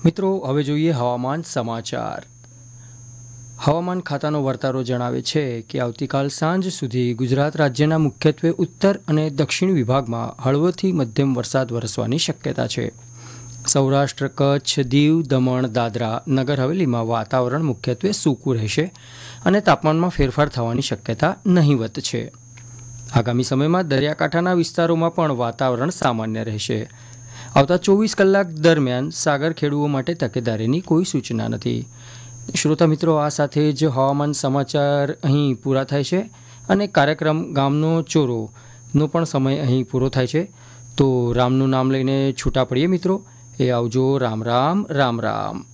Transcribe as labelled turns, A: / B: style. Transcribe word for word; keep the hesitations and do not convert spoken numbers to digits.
A: મિત્રો હવે જોઈએ હવામાન સમાચાર। હવામાન ખાતાનો વર્તારો જણાવે છે કે આવતીકાલ સાંજ સુધી ગુજરાત રાજ્યના મુખ્યત્વે ઉત્તર અને દક્ષિણ વિભાગમાં હળવોથી મધ્યમ વરસાદ વરસવાની શક્યતા છે। સૌરાષ્ટ્ર, કચ્છ, દીવ, દમણ, દાદરા, નગર હવેલીમાં વાતાવરણ મુખ્યત્વે સૂકું રહેશે અને તાપમાનમાં ફેરફાર થવાની શક્યતા નહીવત છે। આગામી સમયમાં દરિયાકાંઠાના વિસ્તારોમાં પણ વાતાવરણ સામાન્ય રહેશે। આવતા ચોવીસ કલાક દરમિયાન સાગર ખેડૂઓ માટે તકેદારીની કોઈ સૂચના નથી। શ્રોતા મિત્રો, આ સાથે જ હવામાન સમાચાર અહીં પૂરા થાય છે અને કાર્યક્રમ ગામનો ચોરોનો પણ સમય અહીં પૂરો થાય છે। તો રામનું નામ લઈને છૂટા પડીએ મિત્રો। એ આવજો। રામ રામ રામ રામ।